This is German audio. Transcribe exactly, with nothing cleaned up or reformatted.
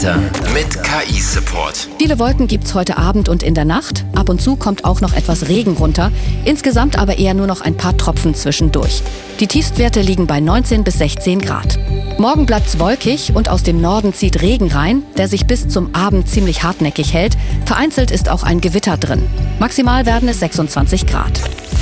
Mit K I-Support. Viele Wolken gibt's heute Abend und in der Nacht. Ab und zu kommt auch noch etwas Regen runter. Insgesamt aber eher nur noch ein paar Tropfen zwischendurch. Die Tiefstwerte liegen bei neunzehn bis sechzehn Grad. Morgen bleibt's wolkig und aus dem Norden zieht Regen rein, der sich bis zum Abend ziemlich hartnäckig hält. Vereinzelt ist auch ein Gewitter drin. Maximal werden es sechsundzwanzig Grad.